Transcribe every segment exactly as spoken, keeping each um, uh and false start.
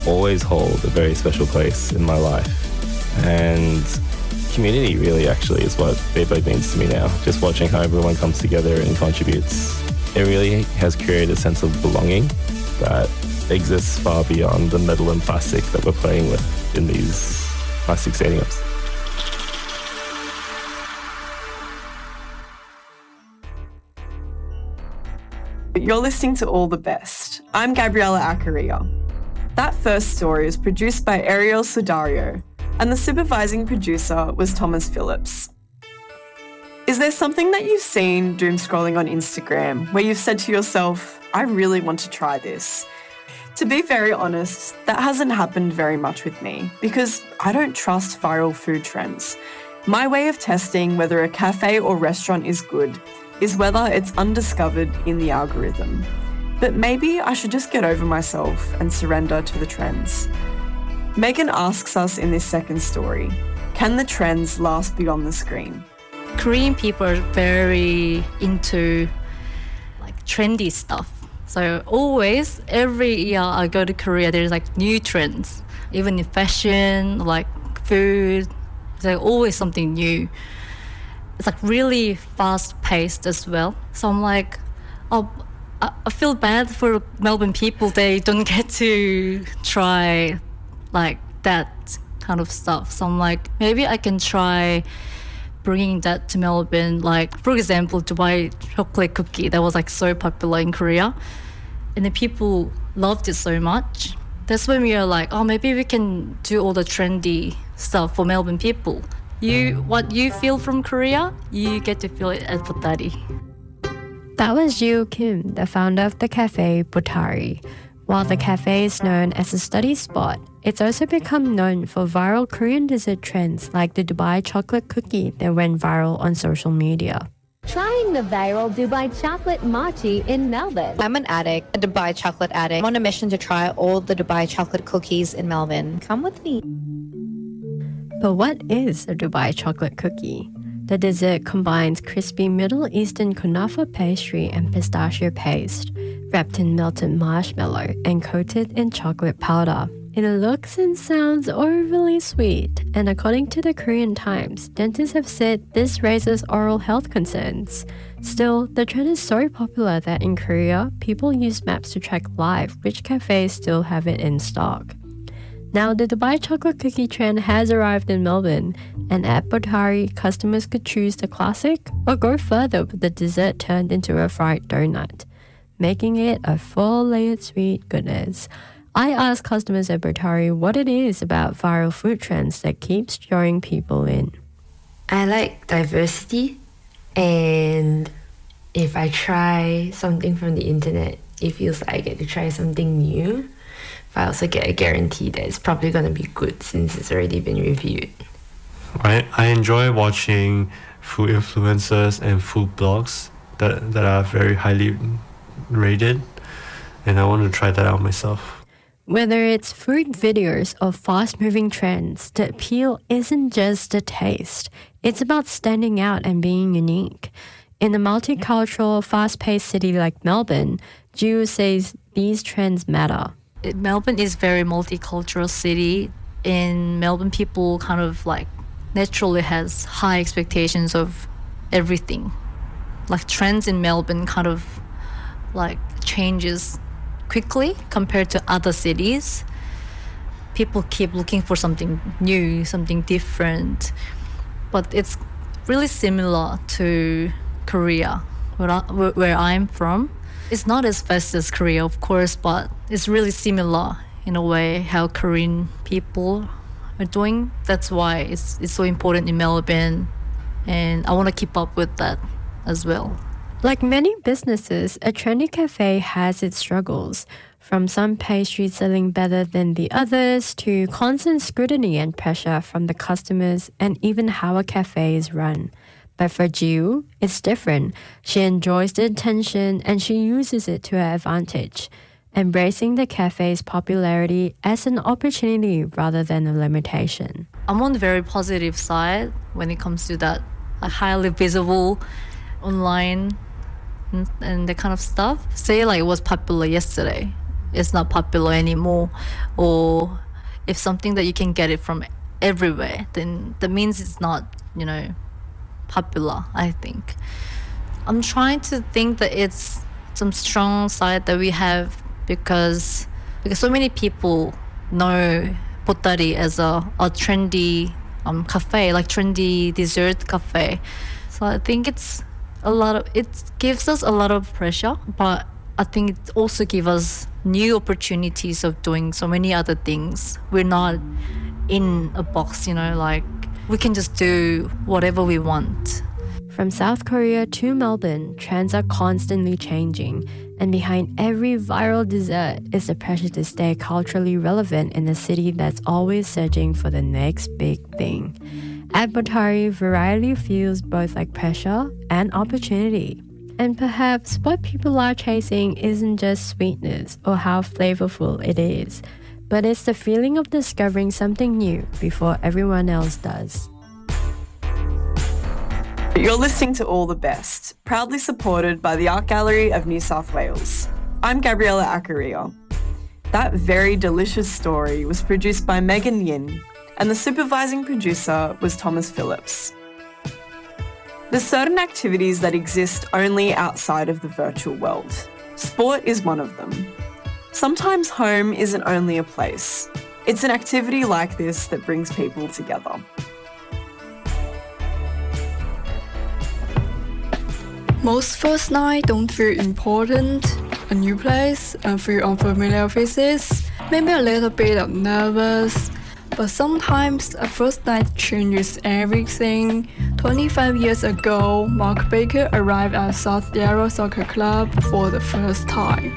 always hold a very special place in my life. And community really actually is what Bebo means to me now. Just watching how everyone comes together and contributes. It really has created a sense of belonging that exists far beyond the metal and plastic that we're playing with in these plastic stadiums. You're listening to All the Best. I'm Gabriella Acaria. That first story was produced by Ariel Sudario, and the supervising producer was Thomas Phillips. Is there something that you've seen doom scrolling on Instagram where you've said to yourself, I really want to try this? To be very honest, that hasn't happened very much with me because I don't trust viral food trends. My way of testing whether a cafe or restaurant is good is whether it's undiscovered in the algorithm. But maybe I should just get over myself and surrender to the trends. Megan asks us in this second story, can the trends last beyond the screen? Korean people are very into like trendy stuff. So always, every year I go to Korea, there's like new trends. Even in fashion, like food, there's always something new. It's like really fast-paced as well. So I'm like, oh, I feel bad for Melbourne people. They don't get to try like that kind of stuff. So I'm like, maybe I can try bringing that to Melbourne. Like, for example, Dubai chocolate cookie that was like so popular in Korea. And the people loved it so much. That's when we are like, oh, maybe we can do all the trendy stuff for Melbourne people. You, what you feel from Korea, you get to feel it at Butari. That was Jiu Kim, the founder of the cafe Butari. While the cafe is known as a study spot, it's also become known for viral Korean dessert trends like the Dubai chocolate cookie that went viral on social media. Trying the viral Dubai chocolate mochi in Melbourne. I'm an addict, a Dubai chocolate addict. I'm on a mission to try all the Dubai chocolate cookies in Melbourne. Come with me. But what is a Dubai chocolate cookie? The dessert combines crispy Middle Eastern kunafa pastry and pistachio paste, wrapped in melted marshmallow and coated in chocolate powder. It looks and sounds overly sweet, and according to the Korean Times, dentists have said this raises oral health concerns. Still, the trend is so popular that in Korea, people use maps to track live which cafes still have it in stock. Now, the Dubai chocolate cookie trend has arrived in Melbourne, and at Butari, customers could choose the classic or go further with the dessert turned into a fried donut, making it a four-layered sweet goodness. I asked customers at Butari what it is about viral food trends that keeps drawing people in. I like diversity, and if I try something from the internet, it feels like I get to try something new. But I also get a guarantee that it's probably going to be good since it's already been reviewed. I, I enjoy watching food influencers and food blogs that, that are very highly rated, and I want to try that out myself. Whether it's food videos or fast-moving trends, the appeal isn't just the taste. It's about standing out and being unique. In a multicultural, fast-paced city like Melbourne, Jiu says these trends matter. Melbourne is a very multicultural city. In Melbourne, people kind of like naturally has high expectations of everything. Like trends in Melbourne kind of like changes quickly compared to other cities. People keep looking for something new, something different. But it's really similar to Korea, where, I, where I'm from. It's not as fast as Korea, of course, but it's really similar in a way how Korean people are doing. That's why it's it's so important in Melbourne, and I want to keep up with that as well. Like many businesses, a trendy cafe has its struggles, from some pastries selling better than the others to constant scrutiny and pressure from the customers and even how a cafe is run. But for Jiu, it's different. She enjoys the attention and she uses it to her advantage, embracing the cafe's popularity as an opportunity rather than a limitation. I'm on the very positive side when it comes to that, like highly visible online and, and that kind of stuff. Say like it was popular yesterday, is not popular anymore, or if something that you can get it from everywhere, then that means it's not, you know, popular, I think. I'm trying to think that it's some strong side that we have because because so many people know Potari as a, a trendy um, cafe, like trendy dessert cafe. So I think it's a lot of, it gives us a lot of pressure, but I think it also gives us new opportunities of doing so many other things. We're not in a box, you know, like we can just do whatever we want. From South Korea to Melbourne, trends are constantly changing, and behind every viral dessert is the pressure to stay culturally relevant in a city that's always searching for the next big thing. At Potari, variety feels both like pressure and opportunity. And perhaps what people are chasing isn't just sweetness or how flavorful it is, but it's the feeling of discovering something new before everyone else does. You're listening to All the Best, proudly supported by the Art Gallery of New South Wales. I'm Gabriella Acaria. That very delicious story was produced by Megan Yin, and the supervising producer was Thomas Phillips. There's certain activities that exist only outside of the virtual world. Sport is one of them. Sometimes home isn't only a place. It's an activity like this that brings people together. Most first night don't feel important. A new place, a few unfamiliar faces, maybe a little bit of nervous. But sometimes a first night changes everything. twenty-five years ago, Mark Baker arrived at South Yarra Soccer Club for the first time.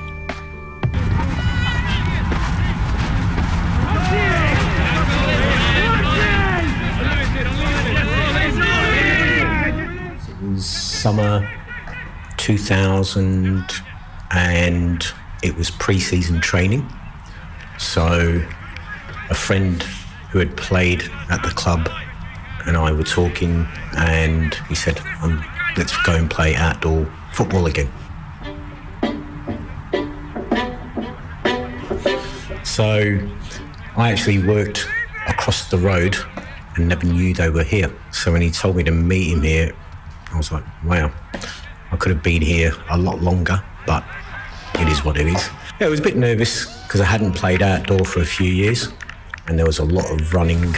It was summer two thousand and it was pre-season training. So a friend who had played at the club and I were talking, and he said, um, let's go and play outdoor football again. So I actually worked across the road and never knew they were here. So when he told me to meet him here, I was like, wow, I could have been here a lot longer, but it is what it is. Yeah, I was a bit nervous because I hadn't played outdoor for a few years and there was a lot of running.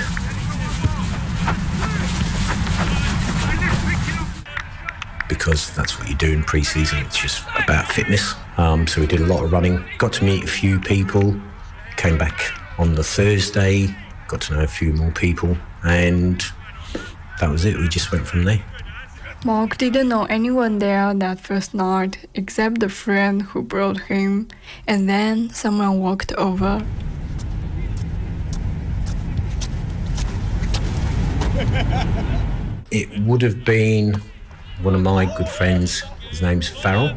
Because that's what you do in pre-season, it's just about fitness. Um, so we did a lot of running, got to meet a few people, came back on the Thursday, got to know a few more people, and that was it, we just went from there. Mark didn't know anyone there that first night except the friend who brought him, and then someone walked over. It would have been one of my good friends, his name's Farrell.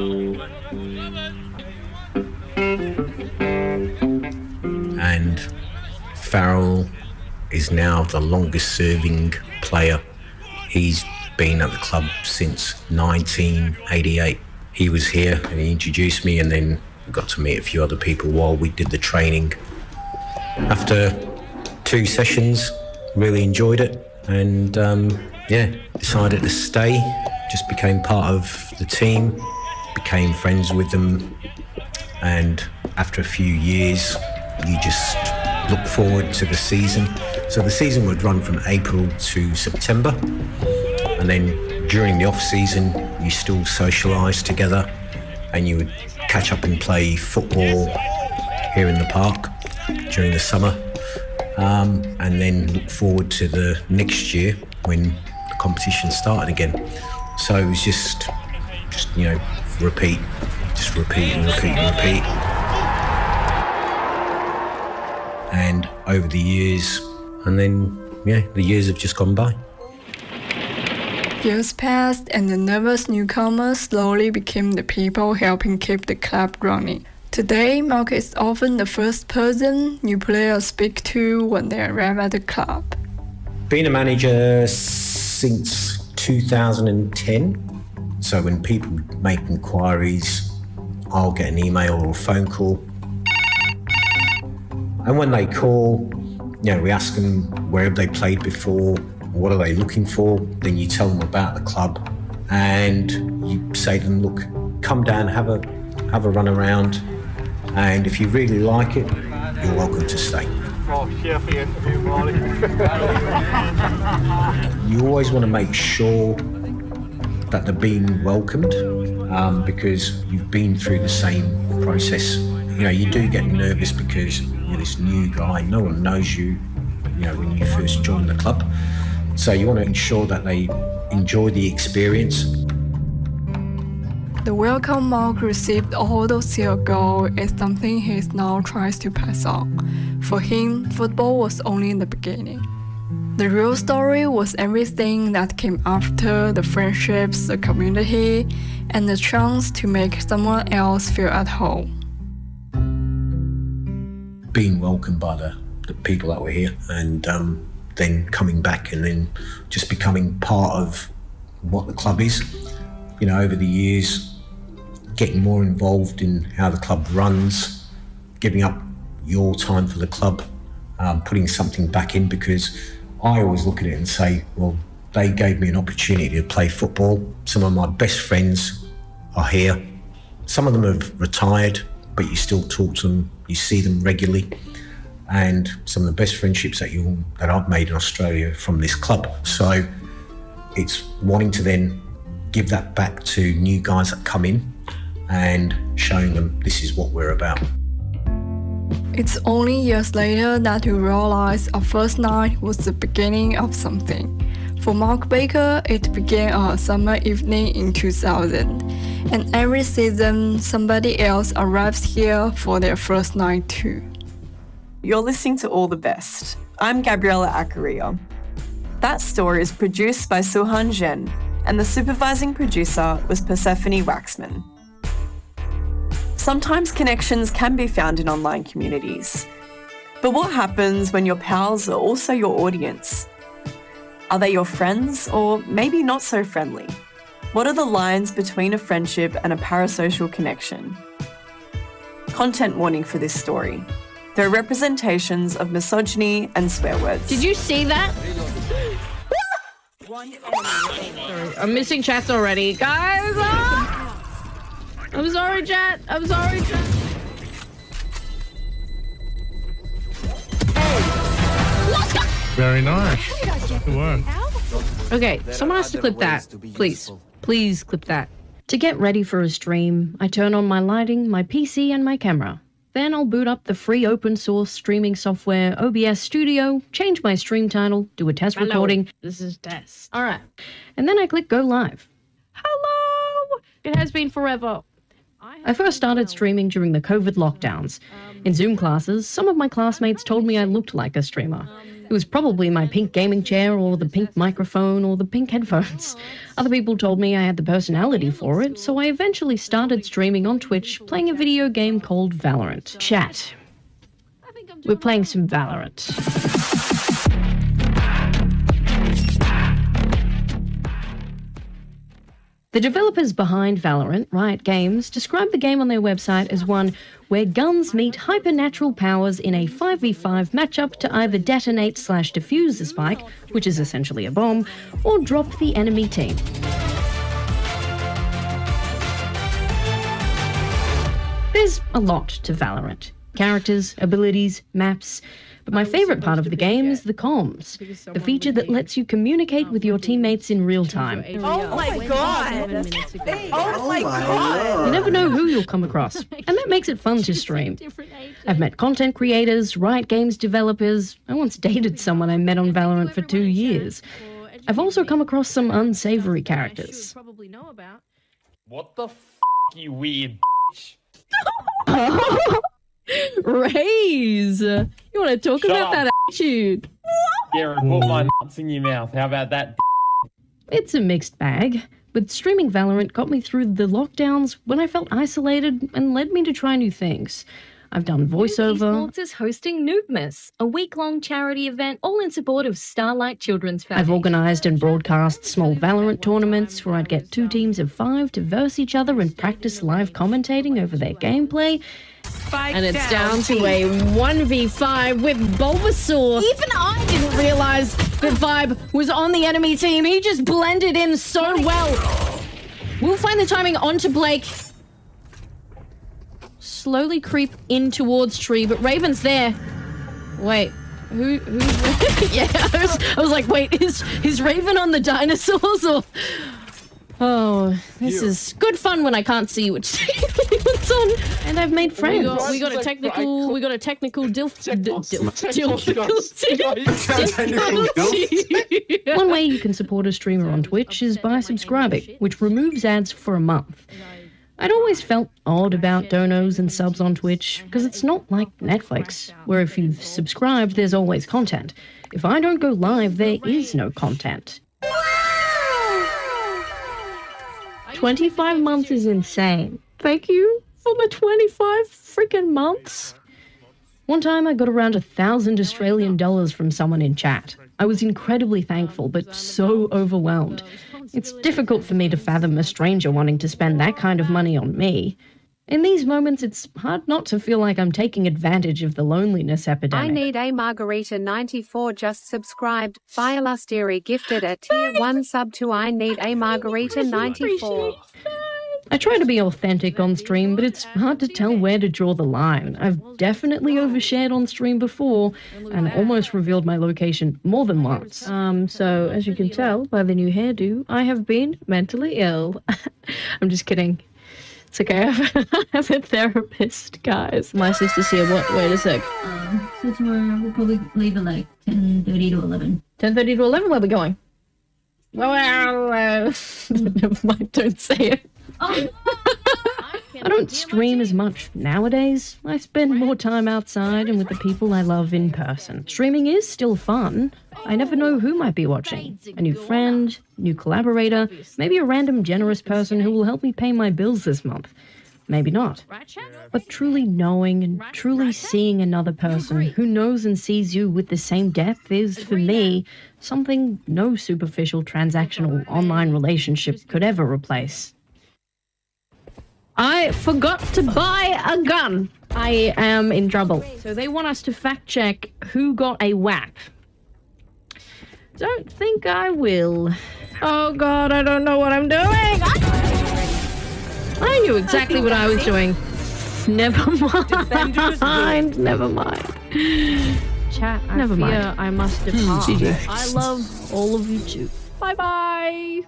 And Farrell is now the longest serving player. He's been at the club since nineteen eighty-eight. He was here and he introduced me, and then we got to meet a few other people while we did the training. After two sessions, really enjoyed it, and um, yeah, decided to stay, just became part of the team, became friends with them, and after a few years, you just look forward to the season. So the season would run from April to September, and then during the off-season, you still socialise together, and you would catch up and play football here in the park during the summer, um, and then look forward to the next year when the competition started again. So it was just, just you know, repeat, just repeat and repeat and repeat. And over the years, and then, yeah, the years have just gone by. Years passed and the nervous newcomers slowly became the people helping keep the club running. Today, Mark is often the first person new players speak to when they arrive at the club. Been a manager since two thousand ten, so when people make inquiries, I'll get an email or a phone call And when they call, you know, we ask them where have they played before, what are they looking for, then you tell them about the club and you say to them, look, come down, have a, have a run around, and if you really like it, you're welcome to stay. You always want to make sure that they're being welcomed um, because you've been through the same process. You know, you do get nervous because you're this new guy, no one knows you, you know, when you first join the club. So you want to ensure that they enjoy the experience. The welcome Mark received all those years ago is something he now tries to pass on. For him, football was only the beginning. The real story was everything that came after: the friendships, the community, and the chance to make someone else feel at home. Being welcomed by the, the people that were here, and um, then coming back and then just becoming part of what the club is. You know, over the years, getting more involved in how the club runs, giving up your time for the club, um, putting something back in, because I always look at it and say, well, they gave me an opportunity to play football. Some of my best friends are here. Some of them have retired, but you still talk to them, you see them regularly. And some of the best friendships that you that I've made in Australia from this club. So it's wanting to then give that back to new guys that come in and showing them this is what we're about. It's only years later that you realize our first night was the beginning of something. For Mark Baker, it began on a summer evening in two thousand. And every season, somebody else arrives here for their first night too. You're listening to All the Best. I'm Gabriella Acaria. That story is produced by Suhan Zhen, and the supervising producer was Persephone Waxman. Sometimes connections can be found in online communities. But what happens when your pals are also your audience? Are they your friends, or maybe not so friendly? What are the lines between a friendship and a parasocial connection? Content warning for this story. There are representations of misogyny and swear words. Did you see that? I'm missing chats already. Guys! Ah! I'm sorry, chat. I'm sorry, chat. Very nice. Good work. Okay, someone has to clip that. Please. Please clip that. To get ready for a stream, I turn on my lighting, my P C, and my camera. Then I'll boot up the free open source streaming software O B S Studio, change my stream title, do a test Hello. recording. This is test. All right. And then I click go live. Hello! It has been forever. I first started streaming during the COVID lockdowns. In Zoom classes, some of my classmates told me I looked like a streamer. It was probably my pink gaming chair or the pink microphone or the pink headphones. Other people told me I had the personality for it, so I eventually started streaming on Twitch, playing a video game called Valorant. Chat. We're playing some Valorant. The developers behind Valorant, Riot Games, describe the game on their website as one where guns meet hypernatural powers in a five v five matchup to either detonate slash defuse the spike, which is essentially a bomb, or drop the enemy team. There's a lot to Valorant. Characters, abilities, maps. But my favourite part of the game is the comms, the feature that lets you communicate with your teammates in real time. Oh my god! Oh my god! You never know who you'll come across, and that makes it fun to stream. I've met content creators, Riot Games developers. I once dated someone I met on Valorant for two years. I've also come across some unsavoury characters. What the f***, you weird bitch? Raise! You want to talk Shut about up. that attitude? Garrett, put my nuts in your mouth. How about that? It's a mixed bag, but streaming Valorant got me through the lockdowns when I felt isolated and led me to try new things. I've done voiceover. Esports is hosting Noobmas, a week-long charity event all in support of Starlight Children's Foundation. I've organised and broadcast small Valorant tournaments where I'd get two teams of five to verse each other and practice live commentating over their gameplay. And it's down to a one v five with Bulbasaur. Even I didn't realise that Vibe was on the enemy team. He just blended in so well. We'll find the timing onto Blake. Slowly creep in towards Tree, but Raven's there. Wait, who? Who's? yeah, I was, I was like, wait, is is Raven on the dinosaurs or? Oh, this you. is good fun when I can't see which team it's on. And I've made friends. We got, we got a technical. We got a technical dilf. Difficulty. One way you can support a streamer on Twitch is by subscribing, which removes ads for a month. I'd always felt odd about donos and subs on Twitch, because it's not like Netflix, where if you've subscribed, there's always content. If I don't go live, there is no content. twenty-five months is insane. Thank you for the twenty-five freaking months. One time I got around a thousand Australian dollars from someone in chat. I was incredibly thankful, but so overwhelmed. It's difficult for me to fathom a stranger wanting to spend that kind of money on me. In these moments, it's hard not to feel like I'm taking advantage of the loneliness epidemic. I need a Margarita ninety-four just subscribed. Biolusteri gifted a tier one sub to I need a Margarita ninety-four. I try to be authentic on stream, but it's hard to tell where to draw the line. I've definitely overshared on stream before and almost revealed my location more than once. Um, so, as you can tell by the new hairdo, I have been mentally ill. I'm just kidding. It's okay, I have a therapist, guys. My sister's here. What? Wait a sec. Um, so tomorrow we'll probably leave at like ten thirty to eleven. ten thirty to eleven? Where are we going? Well, uh, never mind, don't say it. Oh. I don't stream as much nowadays. I spend more time outside and with the people I love in person. Streaming is still fun. I never know who might be watching. A new friend, new collaborator, maybe a random generous person who will help me pay my bills this month. Maybe not. But truly knowing and truly seeing another person who knows and sees you with the same depth is, for me, something no superficial transactional online relationship could ever replace. I forgot to buy a gun. I am in trouble. So they want us to fact check who got a W A P. Don't think I will. Oh god, I don't know what I'm doing. I, I knew exactly what I was doing. Never mind. Never mind. Chat, I Never fear mind. I must depart. Hmm, I love all of you too. Bye bye.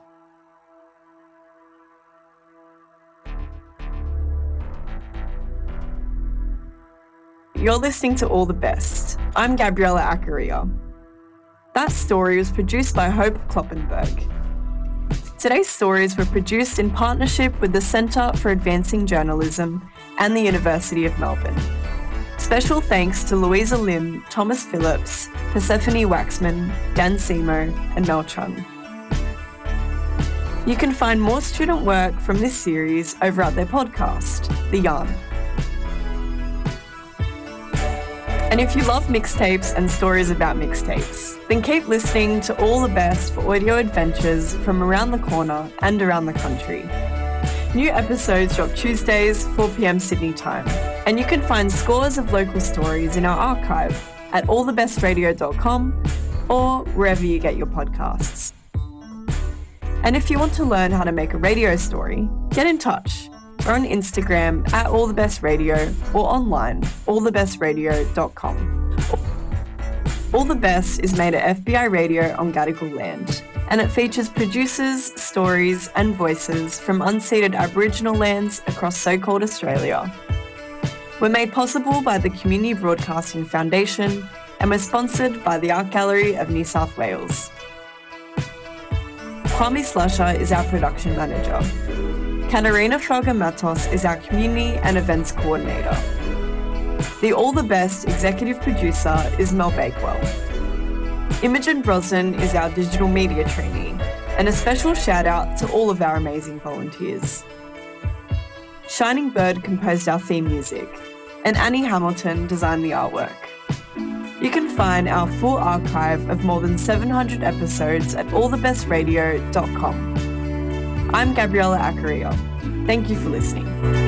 You're listening to All the Best. I'm Gabriella Acaria. That story was produced by Hope Kloppenberg. Today's stories were produced in partnership with the Centre for Advancing Journalism and the University of Melbourne. Special thanks to Louisa Lim, Thomas Phillips, Persephone Waxman, Dan Simo, and Mel Chung. You can find more student work from this series over at their podcast, The Yarn. And if you love mixtapes and stories about mixtapes, then keep listening to All the Best for audio adventures from around the corner and around the country. New episodes drop Tuesdays, four p m Sydney time, and you can find scores of local stories in our archive at all the best radio dot com or wherever you get your podcasts. And if you want to learn how to make a radio story, get in touch. We're on Instagram at allthebestradio or online, all the best radio dot com. All the Best is made at F B I Radio on Gadigal land, and it features producers, stories and voices from unceded Aboriginal lands across so-called Australia. We're made possible by the Community Broadcasting Foundation and we're sponsored by the Art Gallery of New South Wales. Kwame Slusher is our production manager. Katarina Frogger-Matos is our community and events coordinator. The All the Best executive producer is Mel Bakewell. Imogen Brosnan is our digital media trainee, and a special shout out to all of our amazing volunteers. Shining Bird composed our theme music. and Annie Hamilton designed the artwork. You can find our full archive of more than seven hundred episodes at all the best radio dot com. I'm Gabriella Acarillo. Thank you for listening.